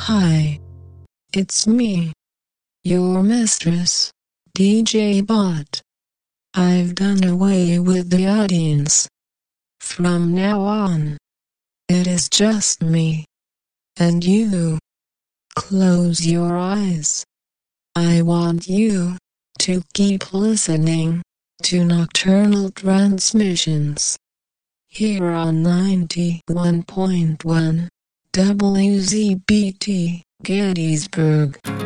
Hi. It's me, your mistress, DJ Bot. I've done away with the audience. From now on, it is just me and you. Close your eyes. I want you to keep listening to Nocturnal Transmissions here on 91.1 WZBT Gettysburg.